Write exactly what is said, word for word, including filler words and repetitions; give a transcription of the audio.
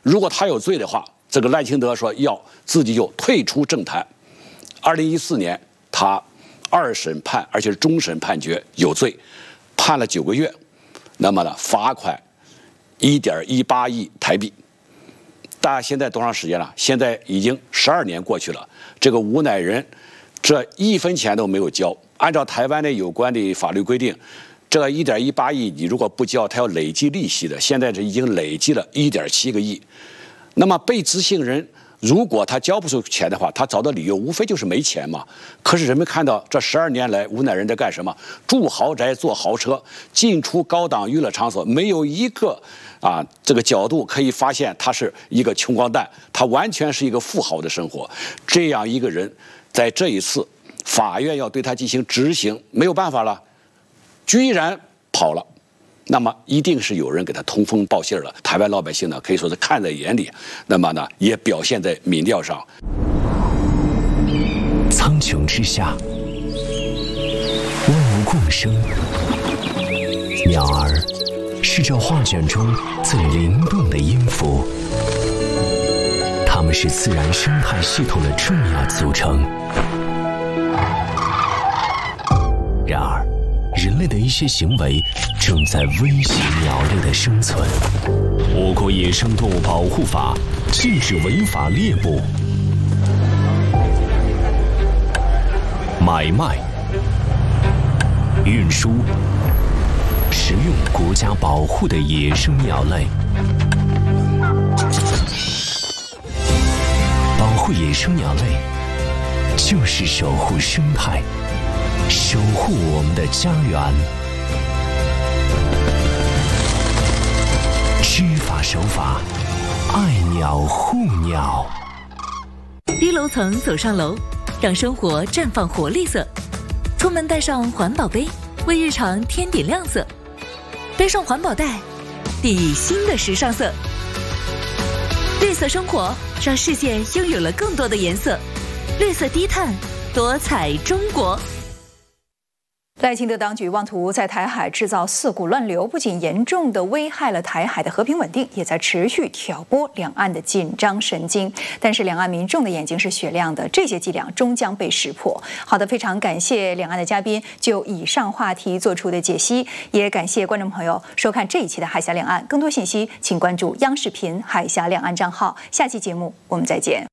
如果他有罪的话，这个赖清德说要自己就退出政坛。二零一四年他二审判，而且是终审判决有罪，判了九个月，那么呢罚款一点一八亿台币。大家现在多长时间了？现在已经十二年过去了，这个吴乃仁这一分钱都没有交。按照台湾的有关的法律规定，这个一点一八亿你如果不交，他要累计利息的，现在这已经累计了一点七个亿。那么被执行人如果他交不出钱的话，他找的理由无非就是没钱嘛。可是人们看到这十二年来吴乃仁在干什么？住豪宅、坐豪车、进出高档娱乐场所，没有一个啊这个角度可以发现他是一个穷光蛋，他完全是一个富豪的生活。这样一个人，在这一次法院要对他进行执行，没有办法了，居然跑了。那么一定是有人给他通风报信了。台湾老百姓呢，可以说是看在眼里，那么呢，也表现在民调上。 苍穹之下，万物共生，鸟儿是这画卷中最灵动的音符，它们是自然生态系统的重要组成。然而，人类的一些行为正在威胁鸟类的生存。我国野生动物保护法禁止违法猎捕、买卖、运输、食用国家保护的野生鸟类。保护野生鸟类，就是守护生态，守护我们的家园。知法守法，爱鸟护鸟。 低楼层走上楼，让生活绽放活力色。出门带上环保杯，为日常添点亮色。背上环保袋，抵新的时尚色。绿色生活，让世界拥有了更多的颜色。绿色低碳，多彩中国。 赖清德当局妄图在台海制造四股乱流，不仅严重的危害了台海的和平稳定，也在持续挑拨两岸的紧张神经。但是两岸民众的眼睛是雪亮的，这些伎俩终将被识破。好的，非常感谢两岸的嘉宾就以上话题做出的解析，也感谢观众朋友收看这一期的海峡两岸。更多信息请关注央视频海峡两岸账号。下期节目我们再见。